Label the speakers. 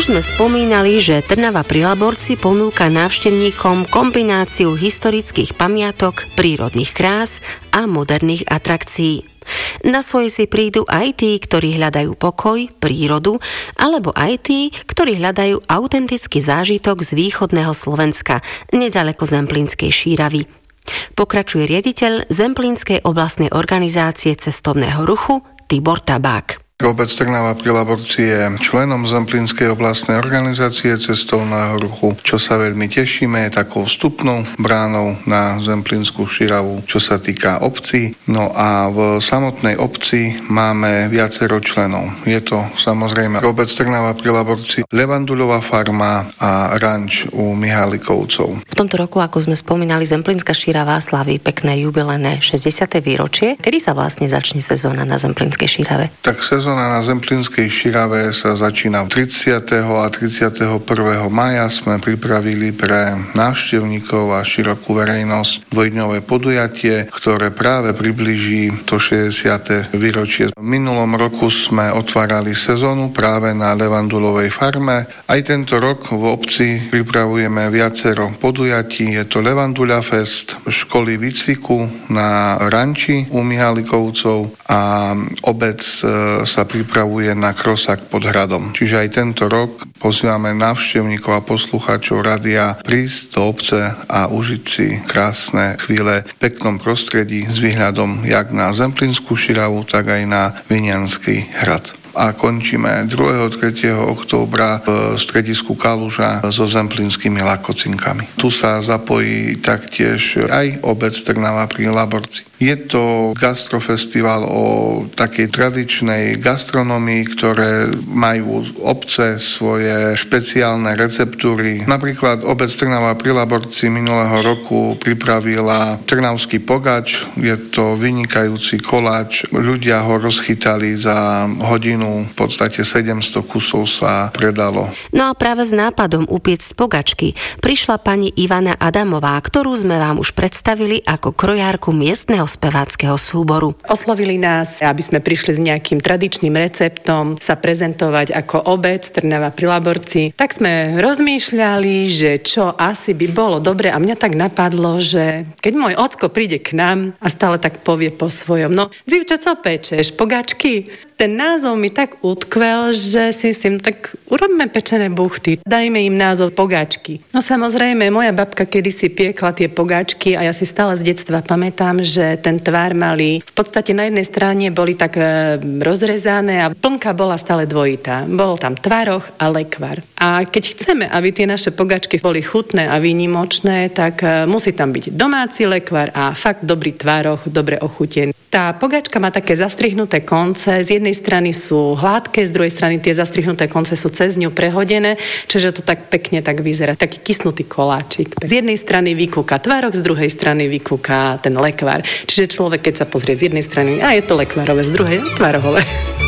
Speaker 1: Už sme spomínali, že Trnava pri Laborci ponúka návštevníkom kombináciu historických pamiatok, prírodných krás a moderných atrakcií. Na svoje si prídu aj tí, ktorí hľadajú pokoj, prírodu, alebo aj tí, ktorí hľadajú autentický zážitok z východného Slovenska, nedaleko Zemplínskej Šíravy. Pokračuje riaditeľ Zemplínskej oblastnej organizácie cestovného ruchu Tibor Tabák.
Speaker 2: Obec Trnava pri Laborci je členom Zemplínskej oblastnej organizácie cestovného ruchu, čo sa veľmi tešíme, je takou vstupnou bránou na Zemplínsku Šíravu, čo sa týka obcí. No a v samotnej obci máme viacero členov. Je to samozrejme obec Trnava pri Laborci, Levanduľová farma a ranč u Mihálikovcov.
Speaker 1: V tomto roku, ako sme spomínali, Zemplínska Šírava slaví pekné jubilejné 60. výročie. Kedy sa vlastne začne sezóna na Zemplínskej Šírave?
Speaker 2: Tak sezóna na Zemplínskej Šírave sa začína 30. a 31. maja. Sme pripravili pre návštevníkov a širokú verejnosť dvojdňové podujatie, ktoré práve priblíži to 60. výročie. V minulom roku sme otvárali sezónu práve na Levandulovej farme. Aj tento rok v obci pripravujeme viacero podujatí. Je to Levanduľa Fest, školy výcviku na ranči u Mihálikovcov a obec sa pripravuje na krosak pod hradom. Čiže aj tento rok pozývame návštevníkov a poslucháčov rádia prísť do obce a užiť si krásne chvíle v peknom prostredí s výhľadom jak na Zemplínsku Šíravu, tak aj na Vinianský hrad. A končíme 2. 3. októbra v stredisku Kaluža so zemplínskymi lakocinkami. Tu sa zapojí taktiež aj obec Trnava pri Laborci. Je to gastrofestival o takej tradičnej gastronomii, ktoré majú obce svoje špeciálne receptúry. Napríklad obec Trnava pri Laborci minulého roku pripravila trnavský pogač. Je to vynikajúci koláč. Ľudia ho rozchytali za hodinu. V podstate 700 kusov sa predalo.
Speaker 1: No a práve s nápadom upiecť pogačky prišla pani Ivana Adamová, ktorú sme vám už predstavili ako krojárku miestneho speváckeho súboru.
Speaker 3: Oslovili nás, aby sme prišli s nejakým tradičným receptom, sa prezentovať ako obec Trnava pri Laborci. Tak sme rozmýšľali, že čo asi by bolo dobre a mňa tak napadlo, že keď môj ocko príde k nám a stále tak povie po svojom, no Zivčo, co pečeš, pogačky? Ten názov mi tak utkvel, že si myslím, tak urobme pečené buchty, dajme im názov pogáčky. No samozrejme, moja babka kedysi piekla tie pogáčky a ja si stále z detstva pamätám, že ten tvár mali, v podstate na jednej strane boli tak rozrezané a plnka bola stále dvojitá. Bol tam tvároch a lekvar. A keď chceme, aby tie naše pogáčky boli chutné a výnimočné, tak musí tam byť domáci lekvar a fakt dobrý tvároch, dobre ochutený. Tá pogáčka má také zastrihnuté konce, z jednej strany sú hladké, z druhej strany tie zastrihnuté konce sú cez ňu prehodené, čiže to tak pekne tak vyzerá, taký kysnutý koláčik. Z jednej strany vykúka tvárok, z druhej strany vykúka ten lekvár. Čiže človek, keď sa pozrie z jednej strany, a je to lekvárové, z druhej tvárohové.